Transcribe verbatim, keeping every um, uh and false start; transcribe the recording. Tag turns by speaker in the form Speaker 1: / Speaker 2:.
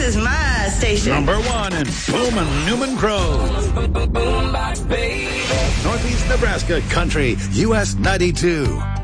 Speaker 1: is my station.
Speaker 2: Number one in Boomin' Newman Grove. Northeast Nebraska Country, U S ninety-two.